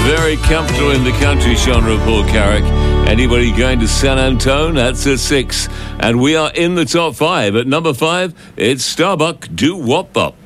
Very comfortable in the country genre, Paul Carrick. Anybody going to San Antone? That's a 6. And we are in the top 5. At number 5, it's Starbuck Doo Wop Bop.